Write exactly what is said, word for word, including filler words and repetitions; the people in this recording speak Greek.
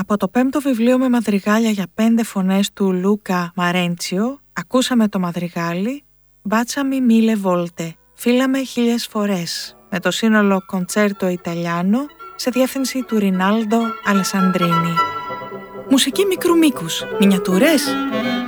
Από το πέμπτο βιβλίο με μαδριγάλια για πέντε φωνές του Λούκα Μαρέντσιο ακούσαμε το μαδριγάλι «Μπάτσαμι μίλε βόλτε», φύλαμε χίλιες φορές, με το σύνολο Κοντσέρτο Ιταλιάνο σε διεύθυνση του Ρινάλντο Αλεσανδρίνη. Μουσική μικρού μήκους, μινιατούρες.